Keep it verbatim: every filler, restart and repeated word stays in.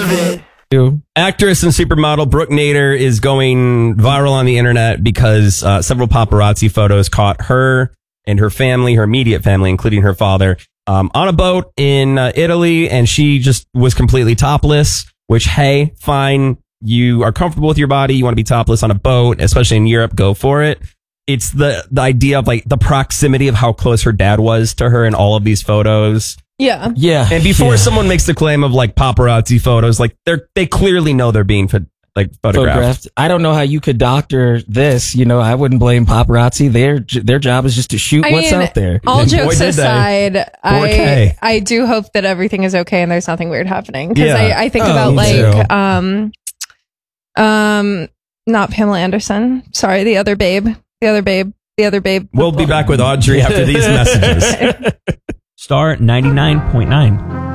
of it. Actress and supermodel Brooke Nader is going viral on the internet because uh, several paparazzi photos caught her and her family, her immediate family, including her father, um, on a boat in uh, Italy, and she just was completely topless, which, hey, fine. You are comfortable with your body. You want to be topless on a boat, especially in Europe, go for it. It's the, the idea of like the proximity of how close her dad was to her in all of these photos. Yeah. Yeah. And before yeah. someone makes the claim of like paparazzi photos, like they're, they clearly know they're being pho- like photographed. photographed. I don't know how you could doctor this. You know, I wouldn't blame paparazzi. Their their job is just to shoot I what's mean, out there. All And boy, jokes did they. aside, I Okay. I do hope that everything is okay and there's nothing weird happening. Because Yeah. I, I think Oh, about me like too. um um not Pamela Anderson. Sorry, the other babe. The other babe. The other babe. We'll be back with Audrey after these messages. Star ninety-nine point nine.